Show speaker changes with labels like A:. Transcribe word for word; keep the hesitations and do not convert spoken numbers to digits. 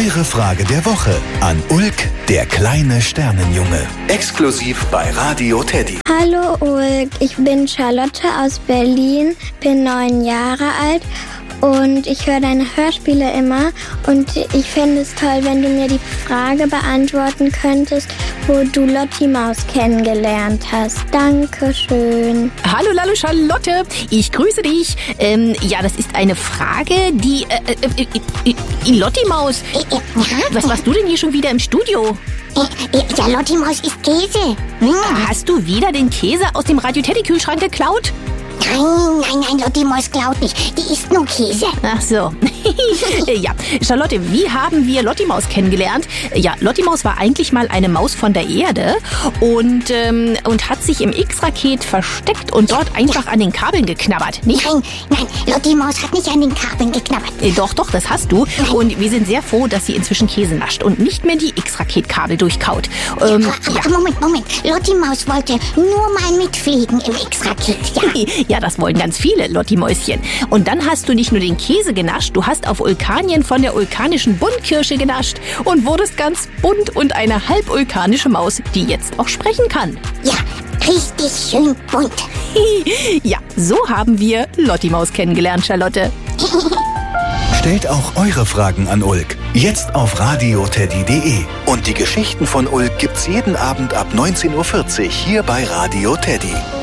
A: Eure Frage der Woche an Ulk, der kleine Sternenjunge. Exklusiv bei Radio Teddy.
B: Hallo Ulk, ich bin Charlotte aus Berlin, bin neun Jahre alt und ich höre deine Hörspiele immer. Und ich fände es toll, wenn du mir die Frage beantworten könntest, wo du Lotti Maus kennengelernt hast. Dankeschön.
C: Hallo, hallo Charlotte, ich grüße dich. Ähm, ja, das ist eine Frage, die... Äh, äh, äh, äh, Lotti Maus, was machst du denn hier schon wieder im Studio?
D: Ja, Lotti Maus isst Käse. Hm.
C: Hast du wieder den Käse aus dem Radio Teddy Kühlschrank geklaut?
D: Nein, nein, nein, Lotti Maus klaut nicht. Die isst nur Käse.
C: Ach so. Ja, Charlotte, wie haben wir Lotti Maus kennengelernt? Ja, Lotti Maus war eigentlich mal eine Maus von der Erde und, ähm, und hat sich im X-Raket versteckt und dort einfach an den Kabeln geknabbert, nicht?
D: Nein, nein, Lotti Maus hat nicht an den Kabeln geknabbert.
C: Äh, Doch, doch, das hast du. Und wir sind sehr froh, dass sie inzwischen Käse nascht und nicht mehr die X-Raket-Kabel durchkaut. Ähm,
D: aber,
C: ja.
D: aber Moment, Moment. Lotti Maus wollte nur mal mitfliegen im X-Raket. Ja.
C: Ja, das wollen ganz viele Lotti-Mäuschen. Und dann hast du nicht nur den Käse genascht, du hast auf Ulkanien von der vulkanischen Buntkirsche genascht und wurdest ganz bunt und eine halbvulkanische Maus, die jetzt auch sprechen kann.
D: Ja, richtig schön bunt.
C: Ja, so haben wir Lotti Maus kennengelernt, Charlotte.
A: Stellt auch eure Fragen an Ulk. Jetzt auf radio teddy punkt de. Und die Geschichten von Ulk gibt's jeden Abend ab neunzehn Uhr vierzig hier bei Radio Teddy.